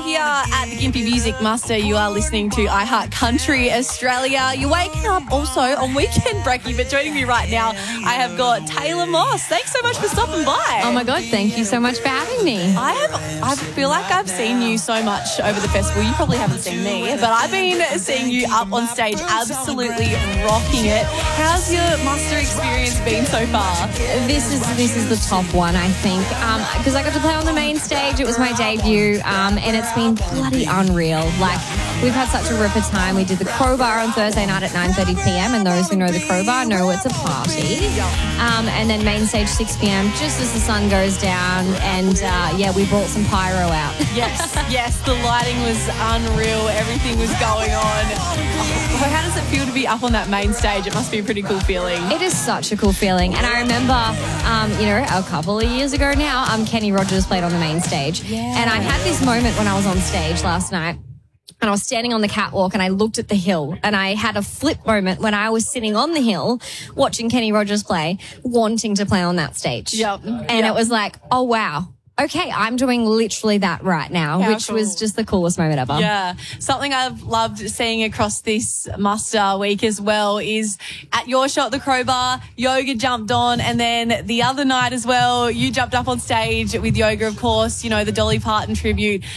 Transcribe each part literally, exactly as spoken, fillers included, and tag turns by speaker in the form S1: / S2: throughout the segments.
S1: here at the Gympie Music Muster, you are listening to I Heart Country Australia. You're waking up also on Weekend Brekkie, but joining me right now, I have got Taylor Moss. Thanks so much for stopping by.
S2: Oh my God, thank you so much for having me.
S1: I have, I feel like I've seen you so much over the festival. You probably haven't seen me, but I've been seeing you up on stage, absolutely rocking it. How's your muster experience been so far?
S2: This is this is the top one, I think, because um, I got to play on the main stage. It was my debut, um, and it's been bloody unreal. Like, we've had such a ripper time. We did the Crowbar on Thursday night at nine thirty p.m, and those who know the Crowbar know it's a party. Um, and then main stage six p.m, just as the sun goes down, and uh, yeah, we brought some pyro out.
S1: Yes, yes, the lighting was unreal. Everything was going on. Oh, how does it feel to be up on that main stage? It must be a pretty cool feeling.
S2: It is such a cool feeling. And I remember, um, you know, a couple of years ago now, um, Kenny Rogers played on the main stage.
S1: Yeah.
S2: And I had this moment when I was on stage last night. And I was standing on the catwalk and I looked at the hill, and I had a flip moment when I was sitting on the hill watching Kenny Rogers play, wanting to play on that stage.
S1: Yep.
S2: And
S1: yep.
S2: it was like, oh, wow. Okay, I'm doing literally that right now,
S1: How
S2: which
S1: cool.
S2: was just the coolest moment ever.
S1: Yeah. Something I've loved seeing across this muster week as well is at your show at the Crowbar, Yoga jumped on, and then the other night as well, you jumped up on stage with Yoga, of course, you know, the Dolly Parton tribute.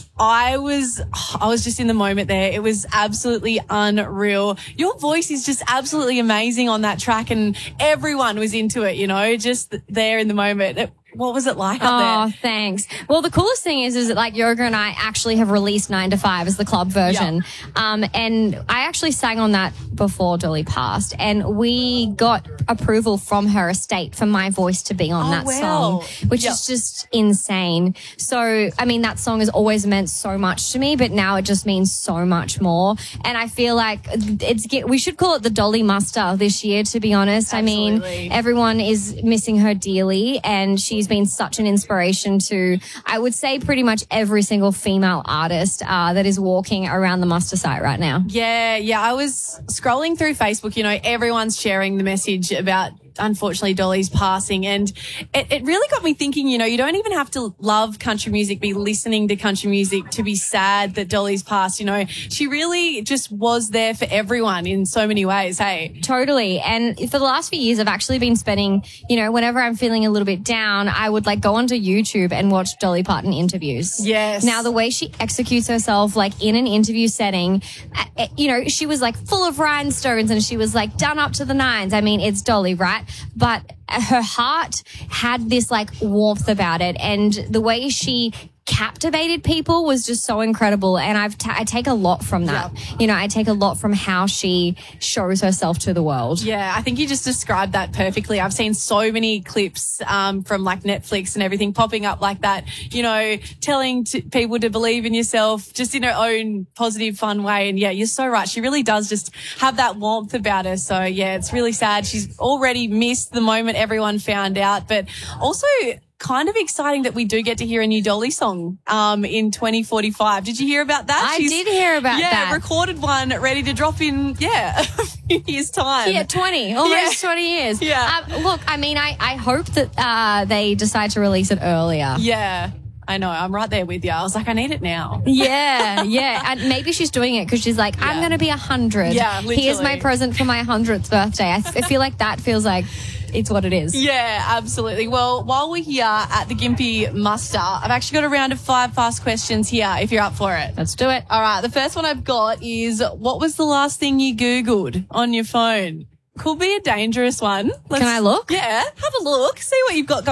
S1: I was, I was just in the moment there. It was absolutely unreal. Your voice is just absolutely amazing on that track, and everyone was into it, you know, just there in the moment. It, What was it like up
S2: oh,
S1: there?
S2: thanks. Well, the coolest thing is, is that like Yoga and I actually have released Nine to Five as the club version.
S1: Yep.
S2: Um, and I actually sang on that before Dolly passed, and we got approval from her estate for my voice to be on
S1: Oh,
S2: that
S1: wow.
S2: song, which
S1: Yep.
S2: is just insane. So, I mean, that song has always meant so much to me, but now it just means so much more. And I feel like it's get, we should call it the Dolly Muster this year, to be honest.
S1: Absolutely.
S2: I mean, everyone is missing her dearly, and she's been such an inspiration to, I would say, pretty much every single female artist uh, that is walking around the muster site right now.
S1: Yeah, yeah. I was scrolling through Facebook, you know, everyone's sharing the message about, unfortunately, Dolly's passing. And it, it really got me thinking, you know, you don't even have to love country music, be listening to country music to be sad that Dolly's passed. You know, she really just was there for everyone in so many ways. Hey,
S2: Totally. And for the last few years, I've actually been spending, you know, whenever I'm feeling a little bit down, I would like go onto YouTube and watch Dolly Parton interviews.
S1: Yes.
S2: Now, the way she executes herself, like in an interview setting, uh, you know, she was like full of rhinestones and she was like done up to the nines. I mean, it's Dolly, right? But her heart had this like warmth about it, and the way she captivated people was just so incredible. And I've t- I take a lot from that.
S1: Yeah.
S2: You know, I take a lot from how she shows herself to the world.
S1: Yeah, I think you just described that perfectly. I've seen so many clips um, from like Netflix and everything popping up like that, you know, telling to people to believe in yourself just in her own positive, fun way. And yeah, you're so right. She really does just have that warmth about her. So yeah, it's really sad. She's already missed the moment everyone found out, but also kind of exciting that we do get to hear a new Dolly song um, in twenty forty-five. Did you hear about that?
S2: I did hear about
S1: yeah,
S2: that.
S1: Yeah, recorded one ready to drop in, yeah, a few years' time.
S2: Yeah, twenty, almost
S1: Yeah.
S2: twenty years.
S1: Yeah.
S2: Um, look, I mean, I, I hope that uh, they decide to release it earlier.
S1: Yeah, I know. I'm right there with you. I was like, I need it now.
S2: Yeah, yeah. And maybe she's doing it because she's like, I'm
S1: Yeah.
S2: going to be one hundred.
S1: Yeah,
S2: Here's my
S1: literally.
S2: present for my one hundredth birthday. I, f- I feel like that feels like it's what it is.
S1: Yeah, absolutely. Well, while we're here at the Gympie Muster, I've actually got a round of five fast questions here if you're up for it.
S2: Let's do it.
S1: All right. The first one I've got is, what was the last thing you Googled on your phone? Could be a dangerous one. Let's,
S2: Can I look?
S1: Yeah, have a look. See what you've got going.